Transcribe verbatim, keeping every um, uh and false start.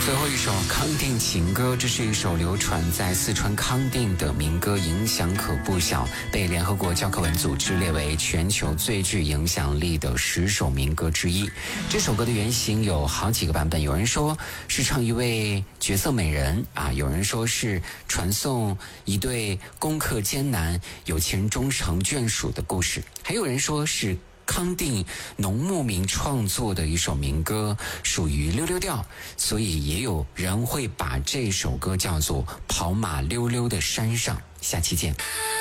最后一首康定情歌，这是一首流传在四川康定的民歌，影响可不小，被联合国教科文组织列为全球最具影响力的十首民歌之一。这首歌的原型有好几个版本，有人说是唱一位绝色美人啊，有人说是传颂一对攻克艰难、有钱人终成眷属的故事，还有人说是康定农牧民创作的一首民歌，属于溜溜调，所以也有人会把这首歌叫做跑马溜溜的山上。下期见。